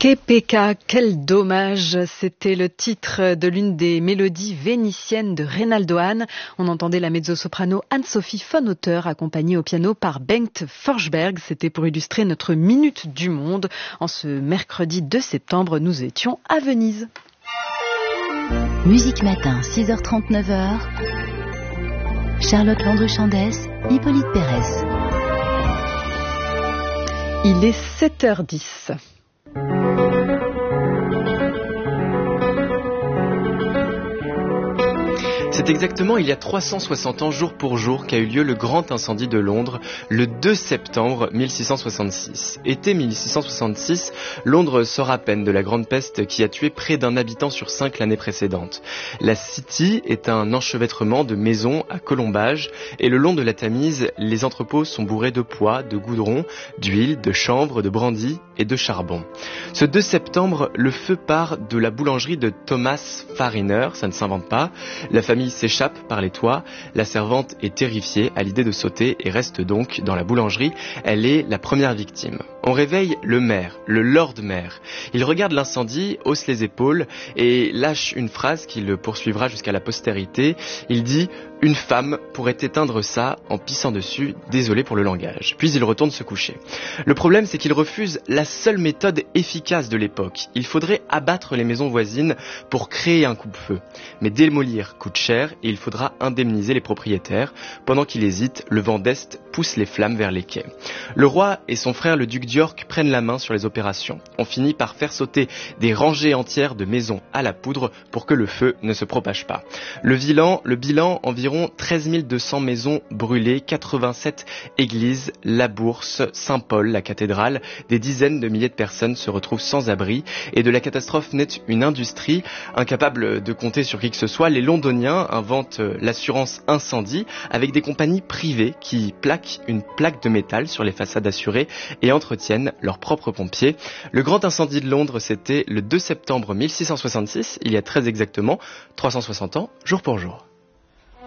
Pekka, quel dommage, c'était le titre de l'une des mélodies vénitiennes de Reynaldo Hahn. On entendait la mezzo-soprano Anne-Sophie von Otter accompagnée au piano par Bengt Forsberg. C'était pour illustrer notre Minute du Monde. En ce mercredi 2 septembre, nous étions à Venise. Musique Matin, 6h30, 9h. Charlotte Landru-Chandès, Hippolyte Pérez. Il est 7h10. C'est exactement il y a 360 ans, jour pour jour, qu'a eu lieu le grand incendie de Londres, le 2 septembre 1666. Été 1666, Londres sort à peine de la grande peste qui a tué près d'un habitant sur 5 l'année précédente. La City est un enchevêtrement de maisons à colombages et le long de la Tamise, les entrepôts sont bourrés de pois, de goudron, d'huile, de chanvre, de brandy et de charbon. Ce 2 septembre, le feu part de la boulangerie de Thomas Fariner, ça ne s'invente pas. La famille s'échappe par les toits, la servante est terrifiée à l'idée de sauter et reste donc dans la boulangerie. Elle est la première victime. On réveille le maire, le Lord Maire. Il regarde l'incendie, hausse les épaules et lâche une phrase qui le poursuivra jusqu'à la postérité. Il dit « Une femme pourrait éteindre ça en pissant dessus, désolé pour le langage ». Puis il retourne se coucher. Le problème, c'est qu'il refuse la seule méthode efficace de l'époque. Il faudrait abattre les maisons voisines pour créer un coupe-feu. Mais démolir coûte cher et il faudra indemniser les propriétaires. Pendant qu'il hésite, le vent d'Est pousse les flammes vers les quais. Le roi et son frère le duc d'York prennent la main sur les opérations. On finit par faire sauter des rangées entières de maisons à la poudre pour que le feu ne se propage pas. Le bilan, environ 13 200 maisons brûlées, 87 églises, la Bourse, Saint-Paul, la cathédrale, des dizaines de milliers de personnes se retrouvent sans abri et de la catastrophe naît une industrie. Incapable de compter sur qui que ce soit, les Londoniens inventent l'assurance incendie avec des compagnies privées qui plaquent une plaque de métal sur les façades assurées et entretiennent leurs propres pompiers. Le grand incendie de Londres, c'était le 2 septembre 1666, il y a très exactement 360 ans, jour pour jour.